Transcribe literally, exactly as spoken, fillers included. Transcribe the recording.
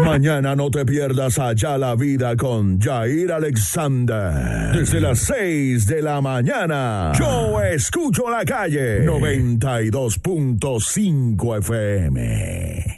Mañana no te pierdas Allá la Vida con Jair Alexander. Desde las seis de la mañana. Yo escucho la calle. noventa y dos punto cinco F M.